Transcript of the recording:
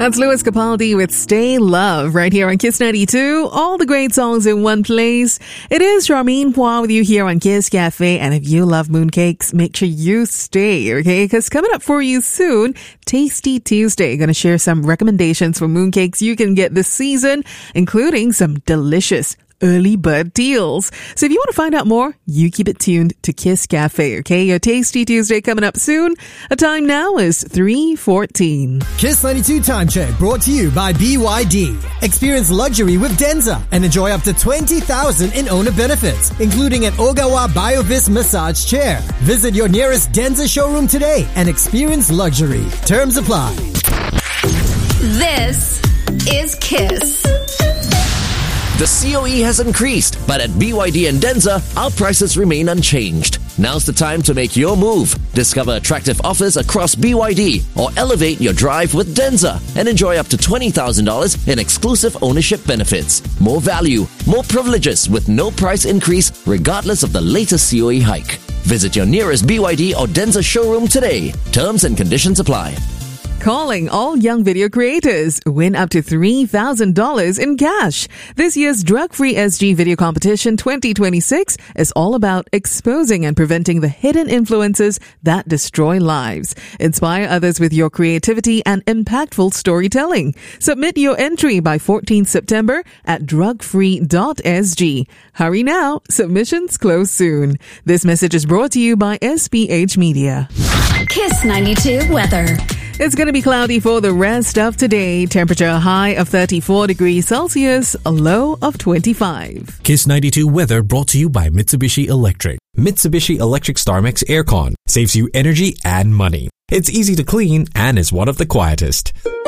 That's Louis Capaldi with Stay Love right here on Kiss 92. All the great songs in one place. It is Charmaine Hua with you here on Kiss Cafe. And if you love mooncakes, make sure you stay, okay? Because coming up for you soon, Tasty Tuesday. Going to share some recommendations for mooncakes you can get this season, including some delicious early bird deals. So if you want to find out more, you keep it tuned to Kiss Cafe, okay? Your Tasty Tuesday coming up soon. The time now is 3:14. Kiss 92 Time Check brought to you by BYD. Experience luxury with Denza and enjoy up to 20,000 in owner benefits, including an Ogawa BioVis massage chair. Visit your nearest Denza showroom today and experience luxury. Terms apply. This is Kiss. The COE has increased, but at BYD and Denza, our prices remain unchanged. Now's the time to make your move. Discover attractive offers across BYD or elevate your drive with Denza and enjoy up to $20,000 in exclusive ownership benefits. More value, more privileges with no price increase regardless of the latest COE hike. Visit your nearest BYD or Denza showroom today. Terms and conditions apply. Calling all young video creators. Win up to $3,000 in cash. This year's Drug-Free SG Video Competition 2026 is all about exposing and preventing the hidden influences that destroy lives. Inspire others with your creativity and impactful storytelling. Submit your entry by 14th September at drugfree.sg. Hurry now. Submissions close soon. This message is brought to you by SPH Media. Kiss 92 weather. It's going to be cloudy for the rest of today. Temperature high of 34 degrees Celsius, a low of 25. Kiss 92 weather brought to you by Mitsubishi Electric. Mitsubishi Electric StarMax Aircon saves you energy and money. It's easy to clean and is one of the quietest.